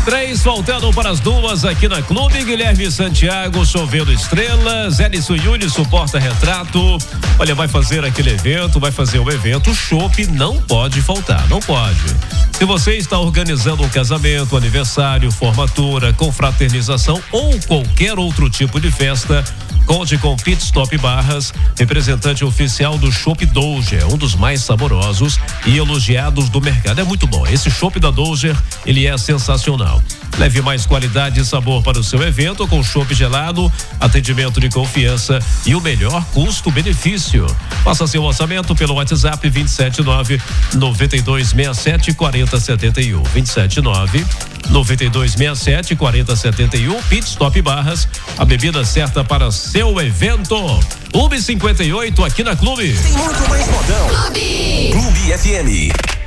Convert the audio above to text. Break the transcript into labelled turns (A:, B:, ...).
A: 3 faltando para as 2 aqui na Clube. Guilherme Santiago, chovendo estrelas. Edson Yuri, suporta retrato. Olha, vai fazer aquele evento, vai fazer o evento. O chopp não pode faltar, não pode. Se você está organizando um casamento, aniversário, formatura, confraternização ou qualquer outro tipo de festa, conte com Pit Stop Barras, representante oficial do Chopp Doger, um dos mais saborosos e elogiados do mercado. É muito bom. Esse chopp da Doger, ele é sensacional. Leve mais qualidade e sabor para o seu evento com chopp gelado, atendimento de confiança e o melhor custo-benefício. Faça seu orçamento pelo WhatsApp 279-9267-4071. 279-9267-4071. Pit Stop Barras, a bebida certa para seu evento. 1h58 aqui na Clube.
B: Tem muito mais modão. Clube FM.